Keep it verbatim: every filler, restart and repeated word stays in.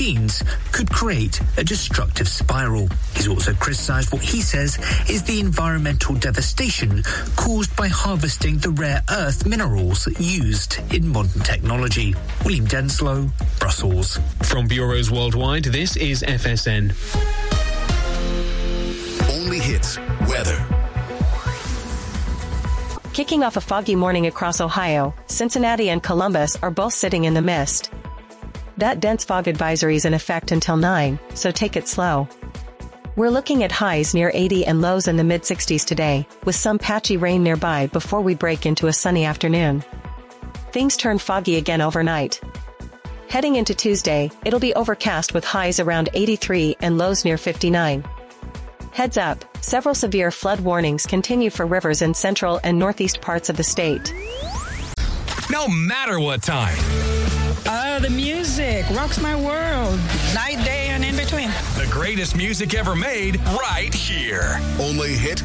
machines could create a destructive spiral. He's also criticised what he says is the environmental devastation caused by harvesting the rare earth minerals used in modern technology. William Denslow, Brussels. From bureaus worldwide, this is F S N. Only hits weather. Kicking off a foggy morning across Ohio, Cincinnati and Columbus are both sitting in the mist. That dense fog advisory is in effect until nine, so take it slow. We're looking at highs near eighty and lows in the mid sixties today, with some patchy rain nearby before we break into a sunny afternoon. Things turn foggy again overnight. Heading into Tuesday, it'll be overcast with highs around eighty-three and lows near fifty-nine. Heads up, several severe flood warnings continue for rivers in central and northeast parts of the state. No matter what time. Oh, the music rocks my world. Night, day, and in between. The greatest music ever made right here. Only hit